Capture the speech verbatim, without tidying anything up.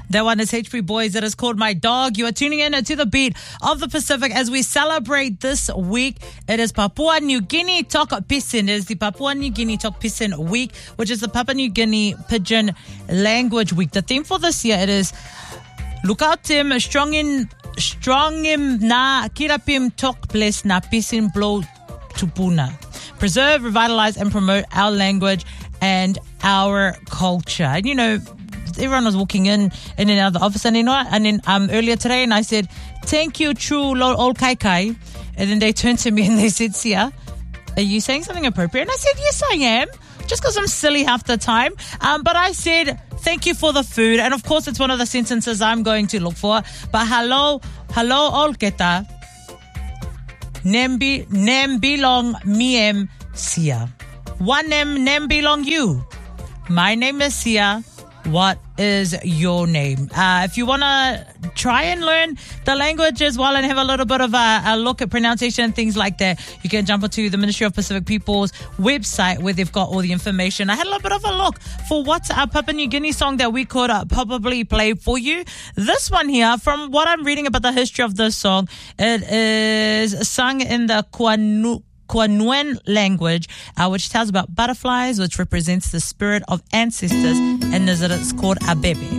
That one is H P Boys. It is called My Dog. You are tuning in to the beat of the Pacific as we celebrate this week. It is Papua New Guinea Tok Pisin. It is the Papua New Guinea Tok Pisin week, which is the Papua New Guinea Pidgin Language Week. The theme for this year, it is Look out Tim, strong in strong in na kirapim tok place na pisin blow tupuna. Preserve, revitalize, and promote our language and our culture. And you know, everyone was walking in in and out of the office, and you know, and then um earlier today, and I said, "Thank you, true lol ol kai kai," and then they turned to me and they said, "Sia, are you saying something appropriate?" And I said, "Yes, I am." Just because I'm silly half the time, um, but I said, "Thank you for the food," and of course, it's one of the sentences I'm going to look for. But hello, hello, ol keta, nembi nem bilong miem sia. One nem nem belong you. My name is Sia. What is your name? Uh, if you want to try and learn the language as well and have a little bit of a, a look at pronunciation and things like that, you can jump onto the Ministry of Pacific People's website where they've got all the information. I had a little bit of a look for what's a Papua New Guinea song that we could uh, probably play for you. This one here, from what I'm reading about the history of this song, it is sung in the Kuanu Kwanuan language, uh, which tells about butterflies, which represents the spirit of ancestors, and it's called Abebe.